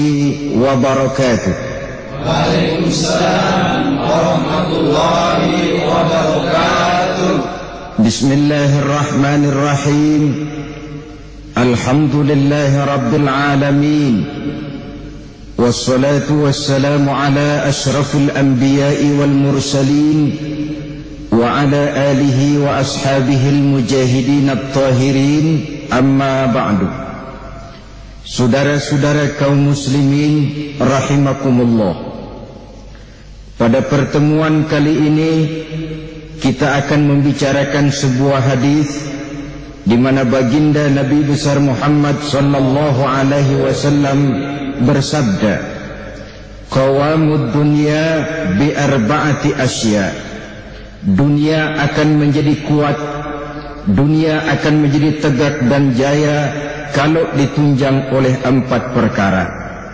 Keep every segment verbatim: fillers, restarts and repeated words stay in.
wabarakatuh. Waalaikumsalam warahmatullahi wabarakatuh. Bismillahirrahmanirrahim. Alhamdulillahi rabbil alamin. Wassalatu wassalamu ala ashrafil anbiya'i wal mursalin wa ala alihi wa ashabihil mujahidin at-tahirin. Amma ba'du. Saudara-saudara kaum muslimin rahimakumullah, pada pertemuan kali ini kita akan membicarakan sebuah hadis di mana baginda Nabi besar Muhammad sallallahu alaihi wasallam bersabda, qawamud dunya bi arba'ati asya. Dunia akan menjadi kuat, dunia akan menjadi tegak dan jaya kalau ditunjang oleh empat perkara.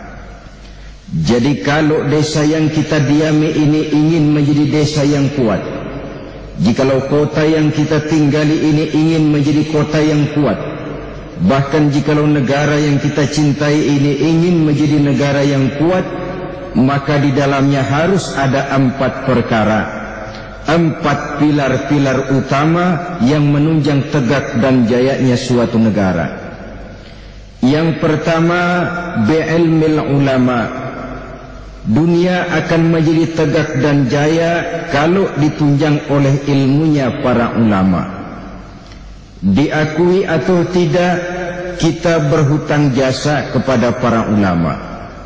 Jadi kalau desa yang kita diami ini ingin menjadi desa yang kuat, jikalau kota yang kita tinggali ini ingin menjadi kota yang kuat, bahkan jikalau negara yang kita cintai ini ingin menjadi negara yang kuat, maka di dalamnya harus ada empat perkara, empat pilar-pilar utama yang menunjang tegak dan jayanya suatu negara. Yang pertama, bi'ilmil ulama. Dunia akan menjadi tegak dan jaya kalau ditunjang oleh ilmunya para ulama. Diakui atau tidak, kita berhutang jasa kepada para ulama.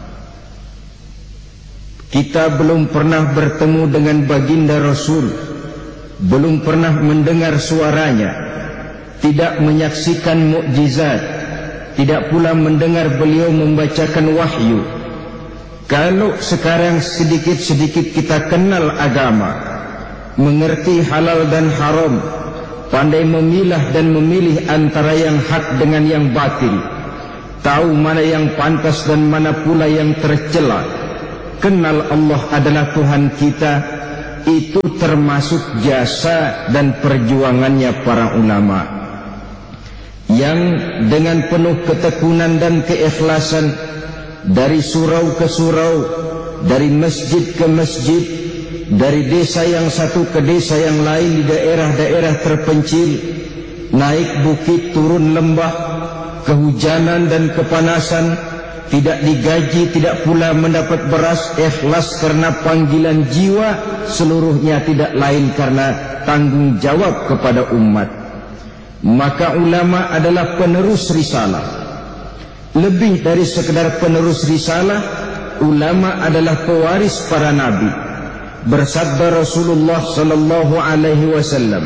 Kita belum pernah bertemu dengan baginda Rasul, belum pernah mendengar suaranya, tidak menyaksikan mukjizat, tidak pula mendengar beliau membacakan wahyu. Kalau sekarang sedikit-sedikit kita kenal agama, mengerti halal dan haram, pandai memilah dan memilih antara yang hak dengan yang batil, tahu mana yang pantas dan mana pula yang tercela, kenal Allah adalah Tuhan kita, itu termasuk jasa dan perjuangannya para ulama yang dengan penuh ketekunan dan keikhlasan, dari surau ke surau, dari masjid ke masjid, dari desa yang satu ke desa yang lain di daerah-daerah terpencil, naik bukit turun lembah, kehujanan dan kepanasan, tidak digaji, tidak pula mendapat beras, ikhlas karena panggilan jiwa, seluruhnya tidak lain karena tanggung jawab kepada umat. Maka ulama adalah penerus risalah. Lebih dari sekedar penerus risalah, ulama adalah pewaris para nabi. Bersabda Rasulullah sallallahu alaihi wasallam,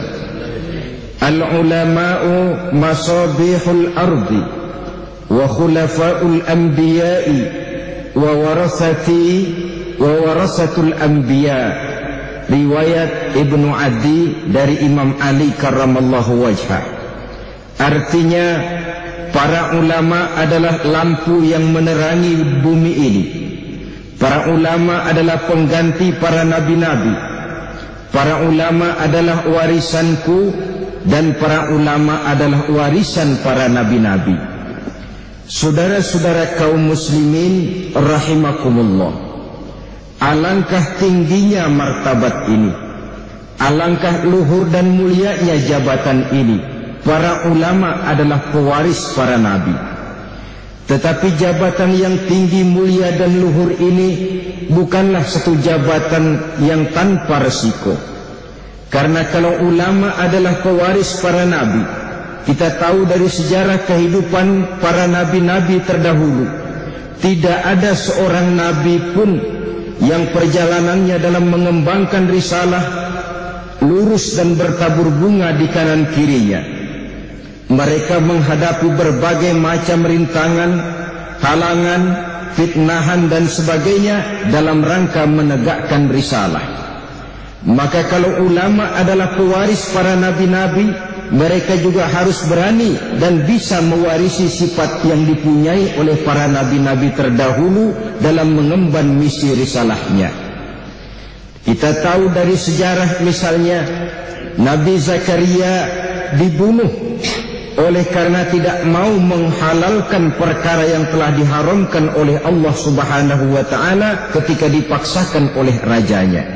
al-ulama'u masabihul ardi wa khulafa'ul anbiya'i wa warathati wa warasatul anbiya. Riwayat Ibnu Adi dari Imam Ali karramallahu wajhah. Artinya, para ulama adalah lampu yang menerangi bumi ini. Para ulama adalah pengganti para nabi-nabi. Para ulama adalah warisanku, dan para ulama adalah warisan para nabi-nabi. Saudara-saudara kaum muslimin rahimakumullah, alangkah tingginya martabat ini, alangkah luhur dan mulianya jabatan ini. Para ulama adalah pewaris para nabi. Tetapi jabatan yang tinggi, mulia dan luhur ini bukanlah satu jabatan yang tanpa resiko. Karena kalau ulama adalah pewaris para nabi, kita tahu dari sejarah kehidupan para nabi-nabi terdahulu, tidak ada seorang nabi pun yang perjalanannya dalam mengembangkan risalah lurus dan bertabur bunga di kanan kirinya. Mereka menghadapi berbagai macam rintangan, halangan, fitnahan dan sebagainya dalam rangka menegakkan risalah. Maka kalau ulama adalah pewaris para nabi-nabi, mereka juga harus berani dan bisa mewarisi sifat yang dipunyai oleh para nabi-nabi terdahulu dalam mengemban misi risalahnya. Kita tahu dari sejarah misalnya Nabi Zakaria dibunuh oleh karena tidak mau menghalalkan perkara yang telah diharamkan oleh Allah Subhanahu wa taala ketika dipaksakan oleh rajanya.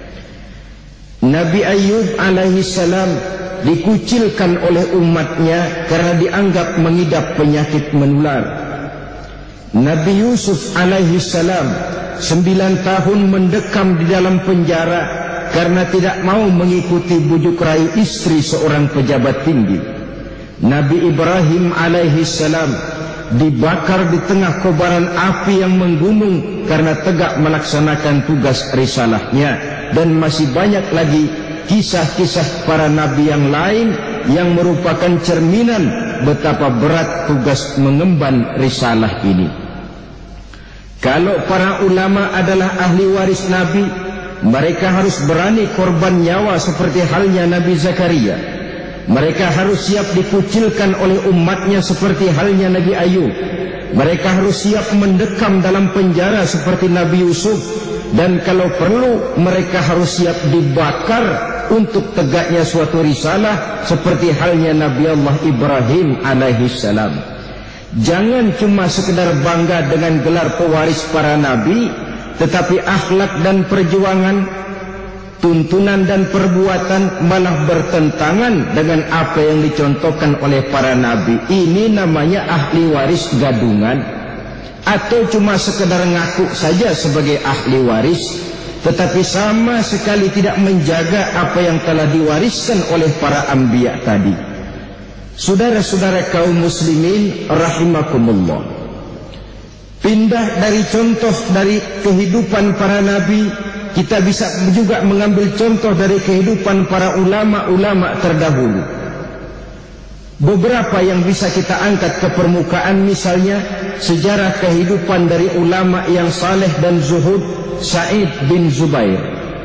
Nabi Ayub alaihi salam dikucilkan oleh umatnya karena dianggap mengidap penyakit menular. Nabi Yusuf alaihi salam sembilan tahun mendekam di dalam penjara karena tidak mau mengikuti bujuk rayu istri seorang pejabat tinggi. Nabi Ibrahim alaihi salam dibakar di tengah kobaran api yang menggunung karena tegak melaksanakan tugas risalahnya, dan masih banyak lagi kisah-kisah para nabi yang lain yang merupakan cerminan betapa berat tugas mengemban risalah ini. Kalau para ulama adalah ahli waris nabi, mereka harus berani korban nyawa seperti halnya Nabi Zakaria. Mereka harus siap dikucilkan oleh umatnya seperti halnya Nabi Ayub. Mereka harus siap mendekam dalam penjara seperti Nabi Yusuf. Dan kalau perlu mereka harus siap dibakar untuk tegaknya suatu risalah seperti halnya Nabi Allah Ibrahim alaihi salam. Jangan cuma sekedar bangga dengan gelar pewaris para nabi, tetapi akhlak dan perjuangan, tuntunan dan perbuatan malah bertentangan dengan apa yang dicontohkan oleh para nabi. Ini namanya ahli waris gadungan, atau cuma sekedar ngaku saja sebagai ahli waris, tetapi sama sekali tidak menjaga apa yang telah diwariskan oleh para anbiya tadi. Saudara-saudara kaum muslimin rahimakumullah, pindah dari contoh dari kehidupan para nabi, kita bisa juga mengambil contoh dari kehidupan para ulama-ulama terdahulu. Beberapa yang bisa kita angkat ke permukaan, misalnya sejarah kehidupan dari ulama yang saleh dan zuhud, Sa'id bin Zubair.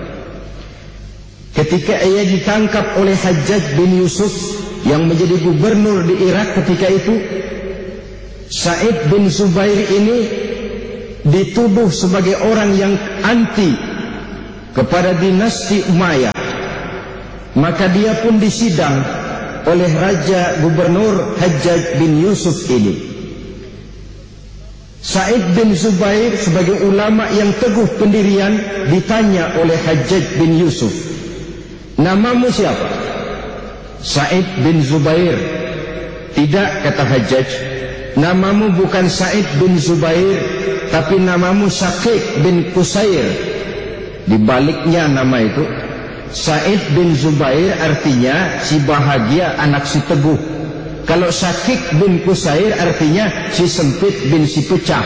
Ketika ia ditangkap oleh Hajjaj bin Yusuf yang menjadi gubernur di Irak ketika itu, Sa'id bin Zubair ini dituduh sebagai orang yang anti kepada dinasti Umayyah. Maka dia pun disidang oleh Raja Gubernur Hajjaj bin Yusuf ini. Sa'id bin Zubair sebagai ulama yang teguh pendirian ditanya oleh Hajjaj bin Yusuf, "Namamu siapa?" "Sa'id bin Zubair." "Tidak," kata Hajjaj, "namamu bukan Sa'id bin Zubair, tapi namamu Syakik bin Qusair." Dibaliknya nama itu, Sa'id bin Zubair artinya si bahagia, anak si teguh. Kalau Syakik bin Qusair artinya si sempit bin si pecah.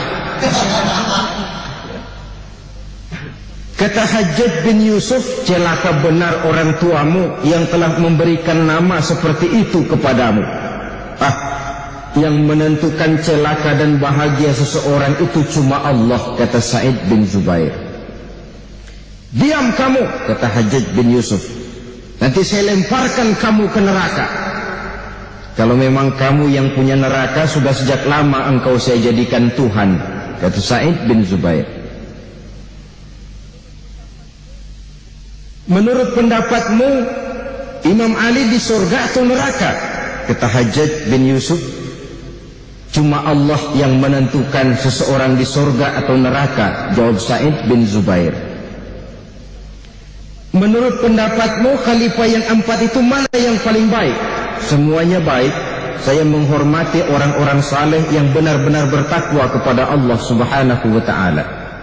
Kata Hajjaj bin Yusuf, "Celaka benar orang tuamu yang telah memberikan nama seperti itu kepadamu." Ah, yang menentukan celaka dan bahagia seseorang itu cuma Allah, kata Sa'id bin Zubair. "Diam kamu," kata Hajjaj bin Yusuf, "nanti saya lemparkan kamu ke neraka." "Kalau memang kamu yang punya neraka, sudah sejak lama engkau saya jadikan Tuhan," kata Sa'id bin Zubair. "Menurut pendapatmu, Imam Ali di surga atau neraka?" kata Hajjaj bin Yusuf. "Cuma Allah yang menentukan seseorang di surga atau neraka," jawab Sa'id bin Zubair. "Menurut pendapatmu, khalifah yang empat itu mana yang paling baik?" "Semuanya baik. Saya menghormati orang-orang saleh yang benar-benar bertakwa kepada Allah Subhanahu wa ta'ala."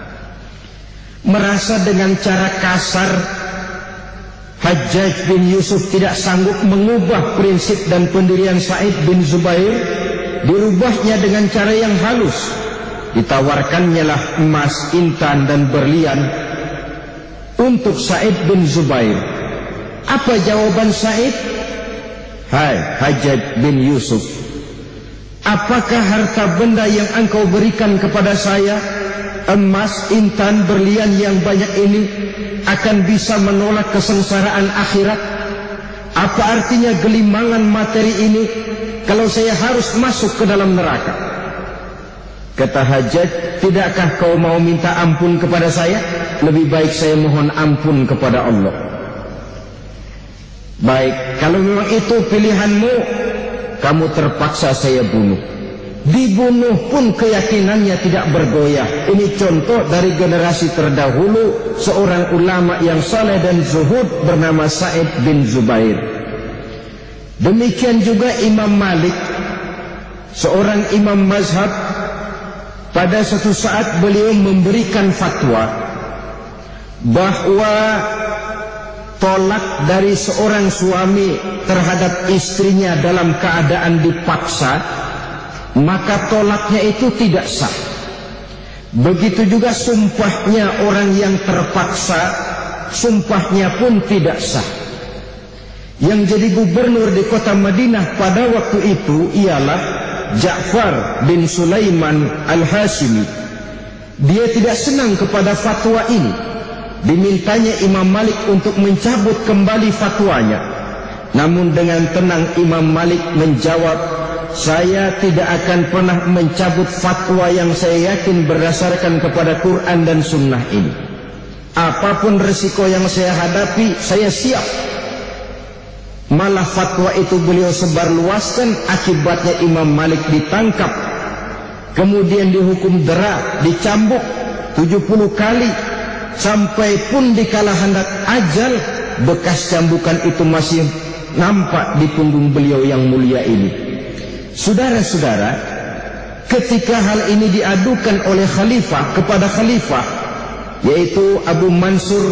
Merasa dengan cara kasar Hajjaj bin Yusuf tidak sanggup mengubah prinsip dan pendirian Sa'id bin Zubair, dirubahnya dengan cara yang halus. Ditawarkannya lah emas, intan dan berlian untuk Sa'id bin Zubair. Apa jawaban Sa'id? "Hai Hajjaj bin Yusuf, apakah harta benda yang engkau berikan kepada saya, emas, intan, berlian yang banyak ini, akan bisa menolak kesengsaraan akhirat? Apa artinya gelimangan materi ini kalau saya harus masuk ke dalam neraka?" Kata Hajjaj, "Tidakkah kau mau minta ampun kepada saya? Lebih baik saya mohon ampun kepada Allah." "Baik, kalau memang itu pilihanmu, kamu terpaksa saya bunuh. Dibunuh pun keyakinannya tidak bergoyah. Ini contoh dari generasi terdahulu, seorang ulama yang saleh dan zuhud bernama Sa'id bin Zubair. Demikian juga Imam Malik, seorang imam mazhab. Pada suatu saat beliau memberikan fatwa bahwa tolak dari seorang suami terhadap istrinya dalam keadaan dipaksa, maka tolaknya itu tidak sah. Begitu juga sumpahnya orang yang terpaksa, sumpahnya pun tidak sah. Yang jadi gubernur di kota Madinah pada waktu itu ialah Ja'far bin Sulaiman al-Hashimi. Dia tidak senang kepada fatwa ini. Dimintanya Imam Malik untuk mencabut kembali fatwanya. Namun dengan tenang Imam Malik menjawab, saya tidak akan pernah mencabut fatwa yang saya yakin berdasarkan kepada Quran dan Sunnah ini. Apapun risiko yang saya hadapi, saya siap. Malah fatwa itu beliau sebarluaskan, akibatnya Imam Malik ditangkap, kemudian dihukum dera, dicambuk tujuh puluh kali, sampai pun di kala hendak ajal, bekas cambukan itu masih nampak di punggung beliau yang mulia ini. Saudara-saudara, ketika hal ini diadukan oleh khalifah kepada khalifah, yaitu Abu Mansur,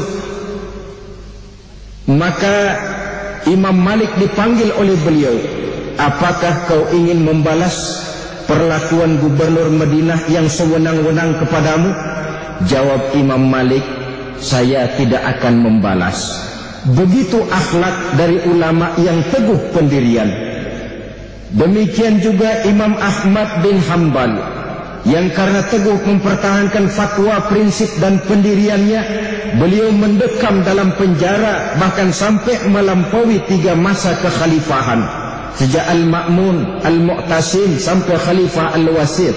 maka Imam Malik dipanggil oleh beliau. Apakah kau ingin membalas perlakuan gubernur Madinah yang sewenang-wenang kepadamu? Jawab Imam Malik, saya tidak akan membalas. Begitu akhlak dari ulama yang teguh pendirian. Demikian juga Imam Ahmad bin Hanbal, yang karena teguh mempertahankan fatwa, prinsip dan pendiriannya, beliau mendekam dalam penjara bahkan sampai melampaui tiga masa kekhalifahan, sejak Al-Ma'mun, Al-Mu'tasim sampai Khalifah Al-Wasiq.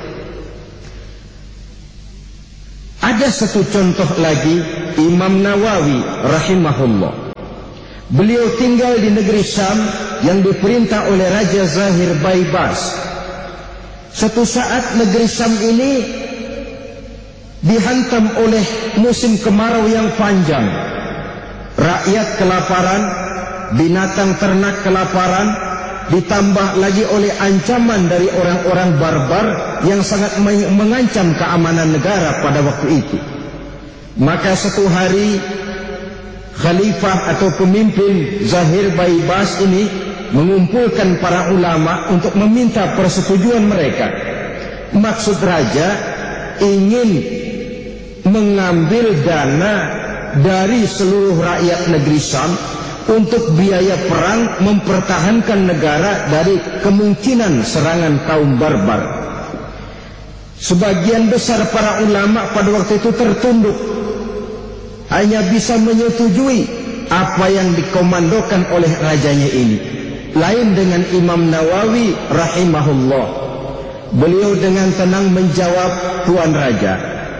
Ada satu contoh lagi, Imam Nawawi rahimahullah. Beliau tinggal di negeri Syam yang diperintah oleh Raja Zahir Baibars. Suatu saat negeri Syam ini dihantam oleh musim kemarau yang panjang. Rakyat kelaparan, binatang ternak kelaparan, ditambah lagi oleh ancaman dari orang-orang barbar yang sangat mengancam keamanan negara pada waktu itu. Maka satu hari khalifah atau pemimpin Zahir Baibars ini mengumpulkan para ulama untuk meminta persetujuan mereka. Maksud raja ingin mengambil dana dari seluruh rakyat negeri Syam untuk biaya perang, mempertahankan negara dari kemungkinan serangan kaum barbar. Sebagian besar para ulama pada waktu itu tertunduk, hanya bisa menyetujui apa yang dikomandokan oleh rajanya ini. Lain dengan Imam Nawawi rahimahullah. Beliau dengan tenang menjawab, Tuan Raja,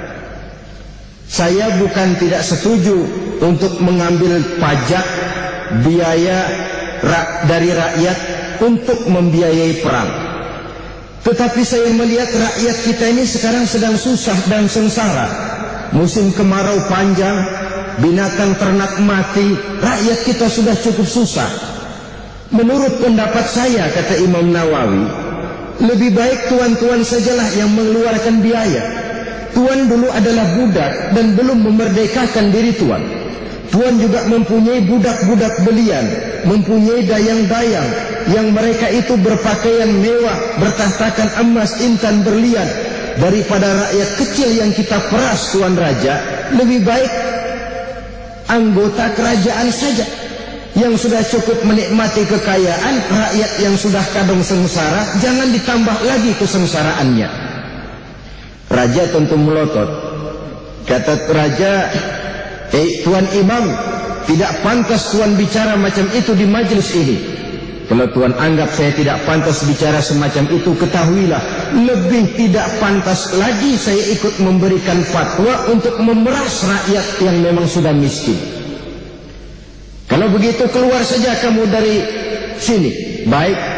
saya bukan tidak setuju untuk mengambil pajak biaya dari rakyat untuk membiayai perang. Tetapi saya melihat rakyat kita ini sekarang sedang susah dan sengsara. Musim kemarau panjang, binatang ternak mati, rakyat kita sudah cukup susah. Menurut pendapat saya, kata Imam Nawawi, lebih baik tuan-tuan sajalah yang mengeluarkan biaya. Tuan dulu adalah budak dan belum memerdekakan diri tuan. Tuan juga mempunyai budak-budak belian, mempunyai dayang-dayang yang mereka itu berpakaian mewah, bertahtakan emas, intan, berlian. Daripada rakyat kecil yang kita peras, Tuan Raja, lebih baik anggota kerajaan saja yang sudah cukup menikmati kekayaan. Rakyat yang sudah kadung sengsara, jangan ditambah lagi kesengsaraannya. Raja tentu melotot. Kata raja, eh Tuan Imam, tidak pantas Tuan bicara macam itu di majelis ini. Kalau Tuan anggap saya tidak pantas bicara semacam itu, ketahuilah, lebih tidak pantas lagi saya ikut memberikan fatwa untuk memeras rakyat yang memang sudah miskin. Kalau begitu keluar saja kamu dari sini. Baik,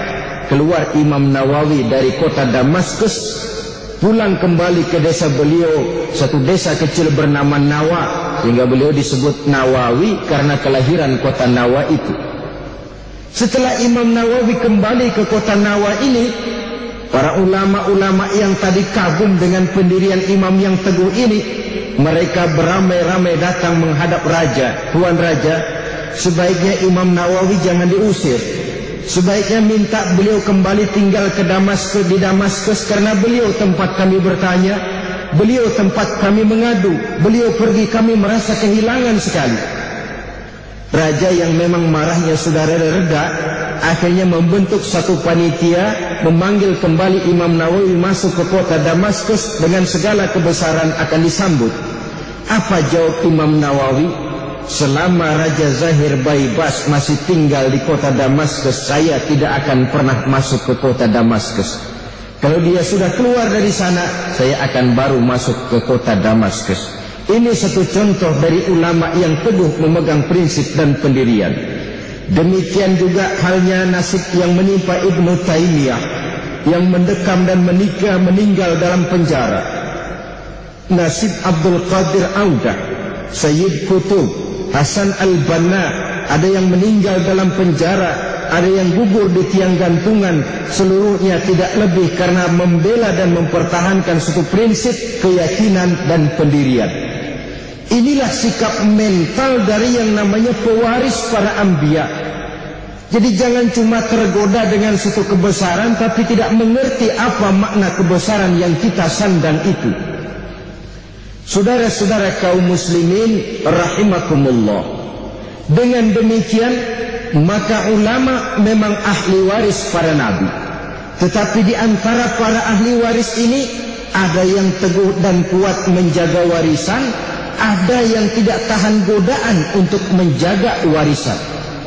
keluar Imam Nawawi dari kota Damaskus, pulang kembali ke desa beliau, satu desa kecil bernama Nawa, sehingga beliau disebut Nawawi karena kelahiran kota Nawa itu. Setelah Imam Nawawi kembali ke kota Nawa ini, para ulama-ulama yang tadi kagum dengan pendirian imam yang teguh ini, mereka beramai-ramai datang menghadap raja. Tuan raja, sebaiknya Imam Nawawi jangan diusir. Sebaiknya minta beliau kembali tinggal ke Damaskus, di Damaskus, karena beliau tempat kami bertanya, beliau tempat kami mengadu, beliau pergi kami merasa kehilangan sekali. Raja yang memang marahnya sudah reda-reda, akhirnya membentuk satu panitia, memanggil kembali Imam Nawawi masuk ke kota Damaskus dengan segala kebesaran akan disambut. Apa jawab Imam Nawawi? Selama Raja Zahir Baibas masih tinggal di kota Damaskus, saya tidak akan pernah masuk ke kota Damaskus. Kalau dia sudah keluar dari sana, saya akan baru masuk ke kota Damaskus. Ini satu contoh dari ulama yang teguh memegang prinsip dan pendirian. Demikian juga halnya nasib yang menimpa Ibnu Taimiyah, yang mendekam dan menikah meninggal dalam penjara. Nasib Abdul Qadir Audah, Sayyid Qutub, Hasan Al-Banna, ada yang meninggal dalam penjara, ada yang gugur di tiang gantungan. Seluruhnya tidak lebih karena membela dan mempertahankan suatu prinsip, keyakinan dan pendirian. Inilah sikap mental dari yang namanya pewaris para anbiya. Jadi jangan cuma tergoda dengan suatu kebesaran tapi tidak mengerti apa makna kebesaran yang kita sandang itu. Saudara-saudara kaum muslimin rahimakumullah, dengan demikian maka ulama memang ahli waris para nabi. Tetapi di antara para ahli waris ini ada yang teguh dan kuat menjaga warisan, ada yang tidak tahan godaan untuk menjaga warisan.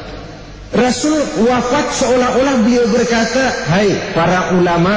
Rasul wafat seolah-olah beliau berkata, "Hai para ulama,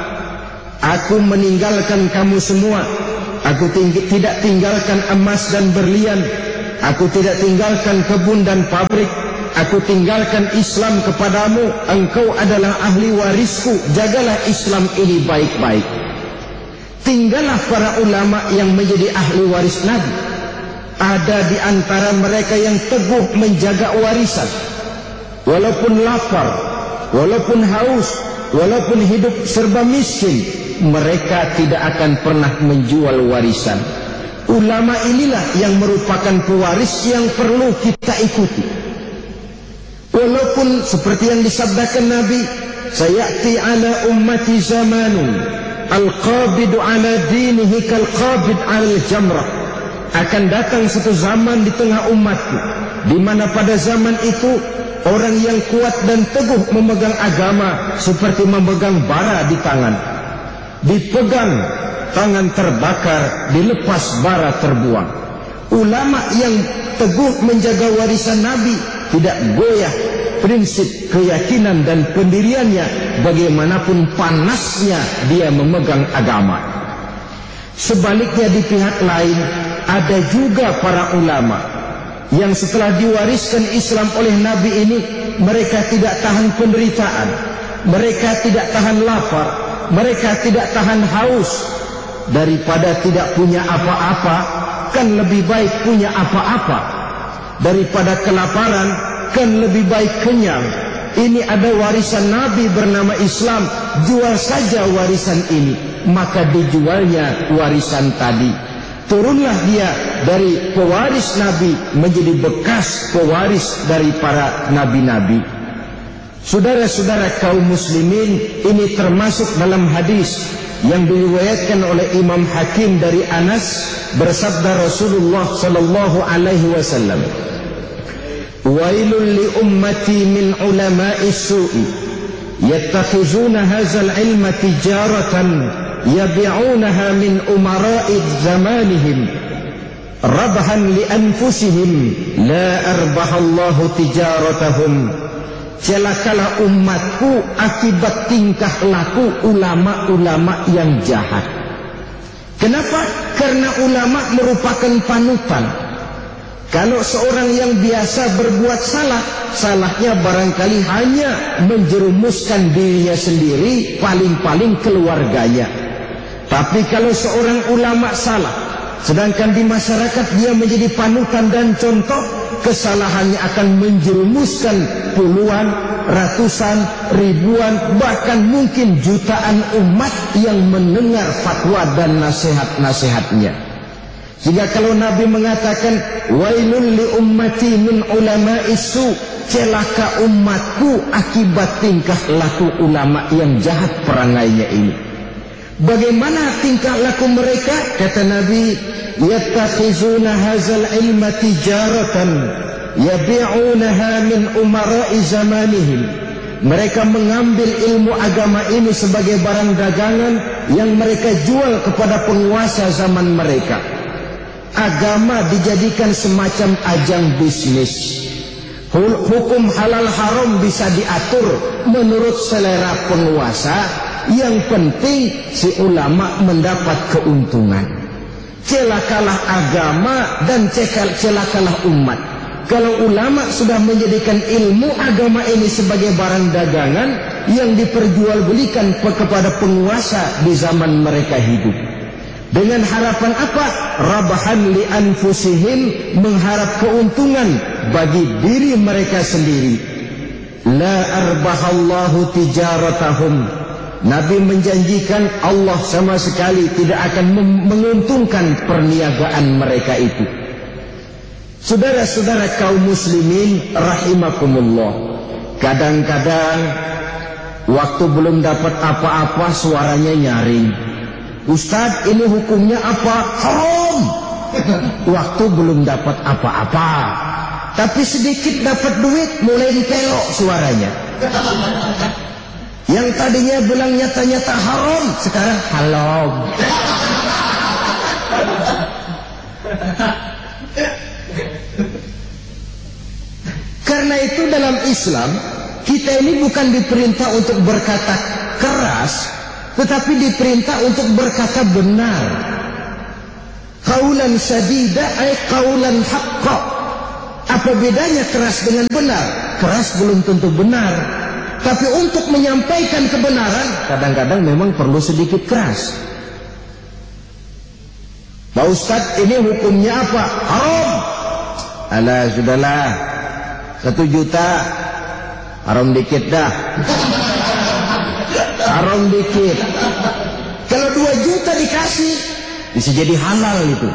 aku meninggalkan kamu semua. Aku ting tidak tinggalkan emas dan berlian. Aku tidak tinggalkan kebun dan pabrik. Aku tinggalkan Islam kepadamu. Engkau adalah ahli warisku. Jagalah Islam ini baik-baik." Tinggallah para ulama yang menjadi ahli waris Nabi. Ada di antara mereka yang teguh menjaga warisan. Walaupun lapar, walaupun haus, walaupun hidup serba miskin, mereka tidak akan pernah menjual warisan. Ulama inilah yang merupakan pewaris yang perlu kita ikuti. Walaupun seperti yang disabdakan Nabi, sayati ala ummati zamanun al-qabidu ala dinihi kal-qabid ala jamrah. Akan datang satu zaman di tengah umatku, di mana pada zaman itu orang yang kuat dan teguh memegang agama seperti memegang bara di tangan. Dipegang, tangan terbakar, dilepas bara terbuang. Ulama yang teguh menjaga warisan Nabi tidak goyah prinsip, keyakinan dan pendiriannya bagaimanapun panasnya dia memegang agama. Sebaliknya di pihak lain ada juga para ulama yang setelah diwariskan Islam oleh Nabi ini, mereka tidak tahan penderitaan, mereka tidak tahan lapar, mereka tidak tahan haus. Daripada tidak punya apa-apa, kan lebih baik punya apa-apa. Daripada kelaparan, kan lebih baik kenyang. Ini ada warisan Nabi bernama Islam, jual saja warisan ini. Maka dijualnya warisan tadi. Turunlah dia dari pewaris Nabi menjadi bekas pewaris dari para nabi-nabi. Saudara-saudara kaum muslimin, ini termasuk dalam hadis yang diriwayatkan oleh Imam Hakim dari Anas, bersabda Rasulullah sallallahu alaihi wasallam, "Wailul li ummati min ulama'i su'i yattakhizuna hadzal ilma tijaratan yabi'unaha min umara'i zamanihim rabhan li anfusihim la arbahallahu tijaratahum." Celakalah umatku akibat tingkah laku ulama-ulama yang jahat. Kenapa? Karena ulama merupakan panutan. Kalau seorang yang biasa berbuat salah, salahnya barangkali hanya menjerumuskan dirinya sendiri, paling-paling keluarganya. Tapi kalau seorang ulama salah, sedangkan di masyarakat dia menjadi panutan dan contoh, kesalahannya akan menjerumuskan puluhan, ratusan, ribuan, bahkan mungkin jutaan umat yang mendengar fatwa dan nasihat-nasihatnya. Sehingga kalau Nabi mengatakan wailul li ummati min ulama'is su, celaka umatku akibat tingkah laku ulama yang jahat perangainya ini. Bagaimana tingkah laku mereka? Kata Nabi, yattakhizuna hadzal ilma tijaratan yabi'unaha min umara'i zamanihim. Mereka mengambil ilmu agama ini sebagai barang dagangan yang mereka jual kepada penguasa zaman mereka. Agama dijadikan semacam ajang bisnis. Hukum halal haram bisa diatur menurut selera penguasa. Yang penting si ulama mendapat keuntungan. Celakalah agama dan celakalah umat. Kalau ulama sudah menjadikan ilmu agama ini sebagai barang dagangan yang diperjualbelikan kepada penguasa di zaman mereka hidup. Dengan harapan apa? Rabahan li anfusihim, mengharap keuntungan bagi diri mereka sendiri. La arbahallahu tijaratahum. Nabi menjanjikan Allah sama sekali tidak akan menguntungkan perniagaan mereka itu. Saudara-saudara kaum muslimin rahimakumullah, kadang-kadang waktu belum dapat apa-apa suaranya nyaring. Ustaz, ini hukumnya apa? Haram. Waktu belum dapat apa-apa, tapi sedikit dapat duit mulai dipelok suaranya. Yang tadinya bilang nyata-nyata haram, sekarang halal. Karena itu dalam Islam, kita ini bukan diperintah untuk berkata keras, tetapi diperintah untuk berkata benar. Qaulan sadida ay qaulan haqqa. Apa bedanya keras dengan benar? Keras belum tentu benar. Tapi untuk menyampaikan kebenaran, kadang-kadang memang perlu sedikit keras. Pak Ustadz, ini hukumnya apa? Haram. Alah, sudahlah. Satu juta. Haram dikit dah. Haram dikit. Kalau dua juta dikasih, bisa jadi halal itu.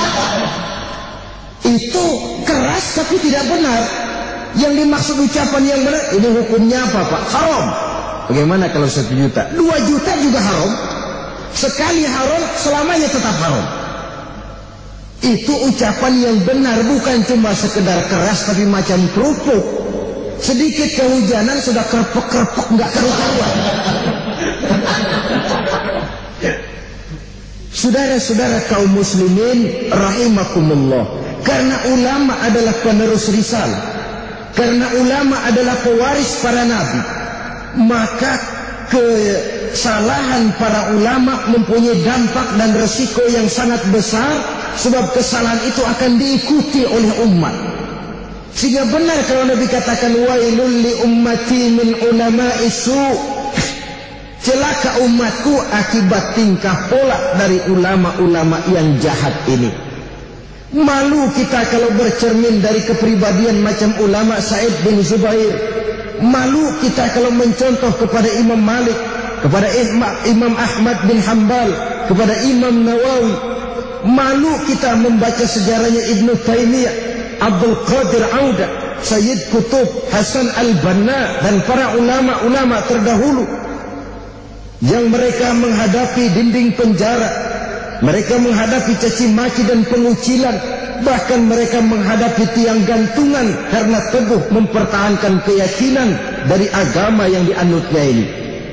Itu keras tapi tidak benar. Yang dimaksud ucapan yang benar, ini hukumnya apa Pak? Haram. Bagaimana kalau satu juta? Dua juta juga haram. Sekali haram, selamanya tetap haram. Itu ucapan yang benar, bukan cuma sekedar keras tapi macam kerupuk. Sedikit kehujanan sudah kerpek-kerpek nggak karu-karuan. Saudara-saudara kaum muslimin rahimakumullah, karena ulama adalah penerus risalah, karena ulama adalah pewaris para nabi, maka kesalahan para ulama mempunyai dampak dan resiko yang sangat besar, sebab kesalahan itu akan diikuti oleh umat. Sehingga benar kalau Nabi katakan wailul li ummati min ulama'is su, celaka umatku akibat tingkah pola dari ulama-ulama yang jahat ini. Malu kita kalau bercermin dari kepribadian macam ulama Sa'id bin Zubair. Malu kita kalau mencontoh kepada Imam Malik, kepada Imam Ahmad bin Hanbal, kepada Imam Nawawi. Malu kita membaca sejarahnya Ibnu Taimiyah, Abdul Qadir Auda, Sayyid Qutb, Hasan al-Banna, dan para ulama-ulama terdahulu yang mereka menghadapi dinding penjara. Mereka menghadapi caci maki dan pengucilan. Bahkan mereka menghadapi tiang gantungan karena teguh mempertahankan keyakinan dari agama yang dianutnya ini.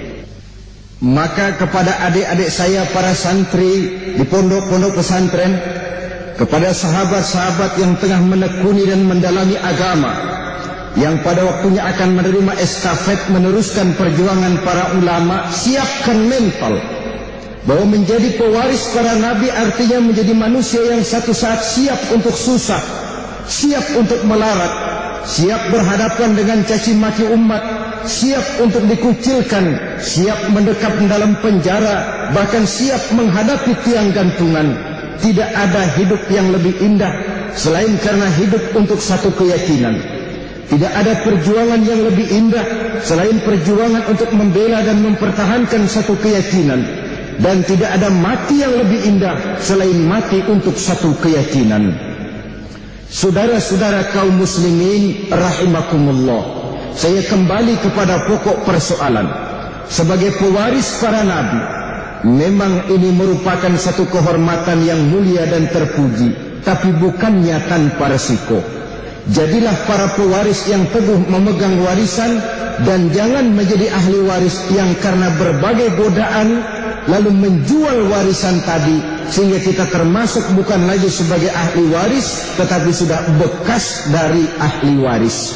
Maka kepada adik-adik saya para santri di pondok-pondok pesantren, kepada sahabat-sahabat yang tengah menekuni dan mendalami agama, yang pada waktunya akan menerima estafet meneruskan perjuangan para ulama, siapkan mental bahwa menjadi pewaris para nabi artinya menjadi manusia yang satu saat siap untuk susah, siap untuk melarat, siap berhadapan dengan caci maki umat, siap untuk dikucilkan, siap mendekap dalam penjara, bahkan siap menghadapi tiang gantungan. Tidak ada hidup yang lebih indah selain karena hidup untuk satu keyakinan. Tidak ada perjuangan yang lebih indah selain perjuangan untuk membela dan mempertahankan satu keyakinan. Dan tidak ada mati yang lebih indah selain mati untuk satu keyakinan. Saudara-saudara kaum muslimin rahimakumullah, saya kembali kepada pokok persoalan. Sebagai pewaris para nabi, memang ini merupakan satu kehormatan yang mulia dan terpuji, tapi bukannya tanpa resiko. Jadilah para pewaris yang teguh memegang warisan, dan jangan menjadi ahli waris yang karena berbagai godaan lalu menjual warisan tadi, sehingga kita termasuk bukan lagi sebagai ahli waris, tetapi sudah bekas dari ahli waris.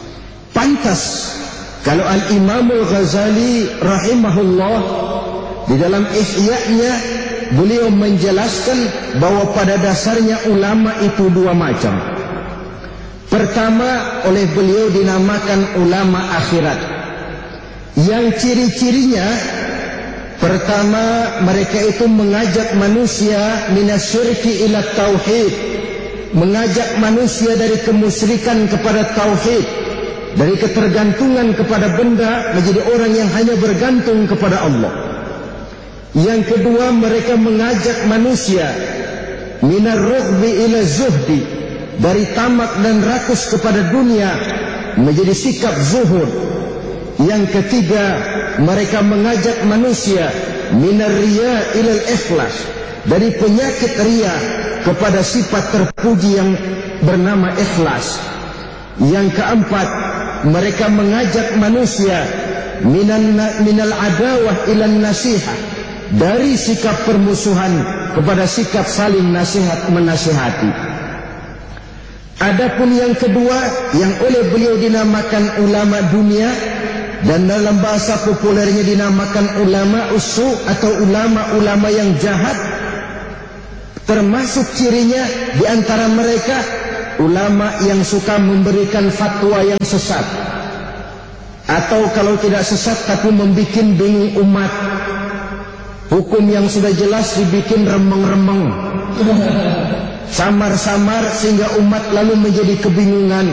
Pantas kalau Al-Imamul Ghazali rahimahullah di dalam Ihya-nya beliau menjelaskan bahwa pada dasarnya ulama itu dua macam. Pertama, oleh beliau dinamakan ulama akhirat, yang ciri-cirinya pertama, mereka itu mengajak manusia minasyirki ila tauhid, mengajak manusia dari kemusyrikan kepada tauhid, dari ketergantungan kepada benda menjadi orang yang hanya bergantung kepada Allah. Yang kedua, mereka mengajak manusia minar rughbi ila zuhdi, dari tamak dan rakus kepada dunia menjadi sikap zuhud. Yang ketiga, mereka mengajak manusia minar riya ilal ikhlas, dari penyakit riya kepada sifat terpuji yang bernama ikhlas. Yang keempat, mereka mengajak manusia minan minal adawah ilan nasihah, dari sikap permusuhan kepada sikap saling nasihat menasihati. Adapun yang kedua, yang oleh beliau dinamakan ulama dunia, dan dalam bahasa populernya dinamakan ulama usu atau ulama-ulama yang jahat, termasuk cirinya di antara mereka ulama yang suka memberikan fatwa yang sesat, atau kalau tidak sesat tapi membuat bingung umat. Hukum yang sudah jelas dibikin remeng-remeng, samar-samar sehingga umat lalu menjadi kebingungan.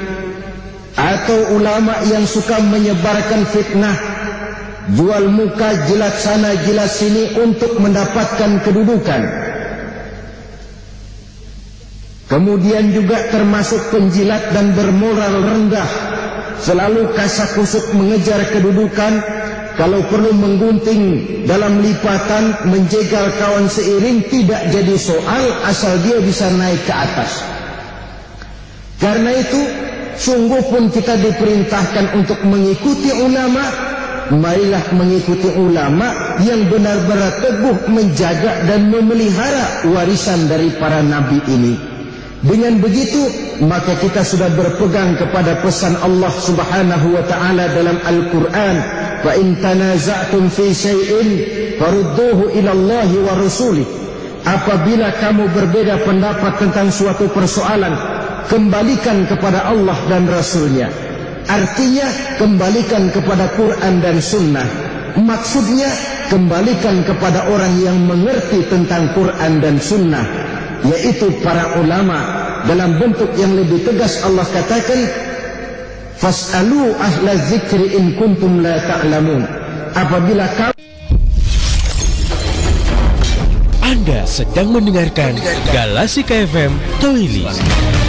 Atau ulama yang suka menyebarkan fitnah, jual muka, jilat sana jilat sini untuk mendapatkan kedudukan. Kemudian juga termasuk penjilat dan bermoral rendah, selalu kasak-kusuk mengejar kedudukan, kalau perlu menggunting dalam lipatan, menjegal kawan seiring, tidak jadi soal asal dia bisa naik ke atas. Karena itu sungguh pun kita diperintahkan untuk mengikuti ulama. Marilah mengikuti ulama yang benar-benar teguh menjaga dan memelihara warisan dari para nabi ini. Dengan begitu, maka kita sudah berpegang kepada pesan Allah Subhanahu wa taala dalam Al-Qur'an, "Fa in tanaza'tum fi syai'in farudduhu ila Allah wa rasulih." Apabila kamu berbeda pendapat tentang suatu persoalan, kembalikan kepada Allah dan Rasulnya. Artinya kembalikan kepada Quran dan Sunnah. Maksudnya kembalikan kepada orang yang mengerti tentang Quran dan Sunnah, yaitu para ulama. Dalam bentuk yang lebih tegas Allah katakan, "Fas'alu ahla dzikri in kuntum la ta'lamun." Apabila kamu Anda sedang mendengarkan Galasi K F M Toili.